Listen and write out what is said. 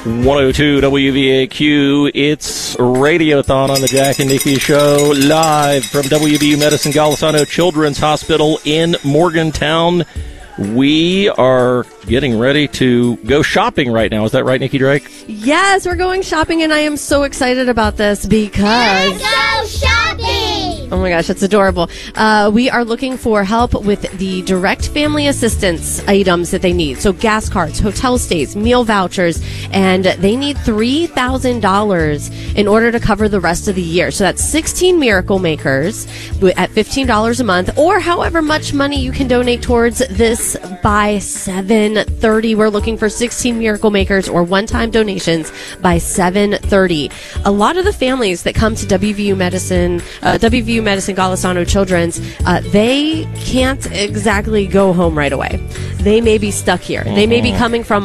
102 WVAQ. It's Radiothon on the Jack and Nikki Show, live from WVU Medicine Golisano Children's Hospital in Morgantown. We are getting ready to go shopping right now. Is that right, Nikki Drake? Yes, we're going shopping, and I am so excited about this because... Let's go shopping! Oh my gosh, that's adorable. We are looking for help with the direct family assistance items that they need. So gas cards, hotel stays, meal vouchers, and they need $3,000 in order to cover the rest of the year. So that's 16 Miracle Makers at $15 a month, or however much money you can donate towards this by 7:30. We're looking for 16 Miracle Makers or one-time donations by 7:30. A lot of the families that come to WVU Medicine Golisano Children's, they can't exactly go home right away. They may be stuck here. They may be coming from